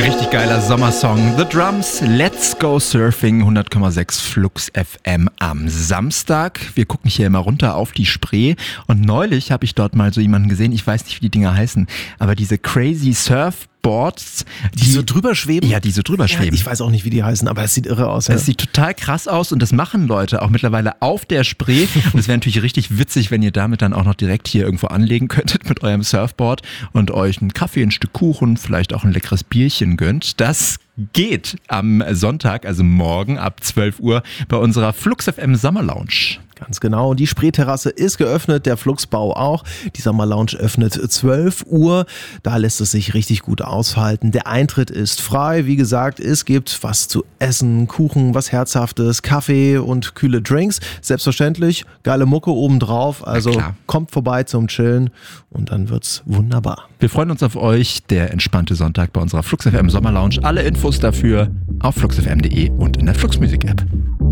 Richtig geiler Sommersong. The Drums, Let's Go Surfing, 100,6 Flux FM am Samstag. Wir gucken hier immer runter auf die Spree und neulich habe ich dort mal so jemanden gesehen, ich weiß nicht, wie die Dinger heißen, aber diese Crazy Surfboards, die so drüber schweben? Ja, die so drüber schweben. Ich weiß auch nicht, wie die heißen, aber es sieht irre aus. Es sieht total krass aus und das machen Leute auch mittlerweile auf der Spree. Und es wäre natürlich richtig witzig, wenn ihr damit dann auch noch direkt hier irgendwo anlegen könntet mit eurem Surfboard und euch einen Kaffee, ein Stück Kuchen, vielleicht auch ein leckeres Bierchen gönnt. Das geht am Sonntag, also morgen ab 12 Uhr bei unserer Flux FM Summer Lounge. Ganz genau. Die Spreeterrasse ist geöffnet, der Fluxbau auch. Die Summer Lounge öffnet 12 Uhr. Da lässt es sich richtig gut aushalten. Der Eintritt ist frei. Wie gesagt, es gibt was zu essen, Kuchen, was Herzhaftes, Kaffee und kühle Drinks. Selbstverständlich, geile Mucke obendrauf. Also kommt vorbei zum Chillen und dann wird's wunderbar. Wir freuen uns auf euch. Der entspannte Sonntag bei unserer Flux FM Sommer Lounge. Alle Infos dafür auf fluxfm.de und in der Flux Music App.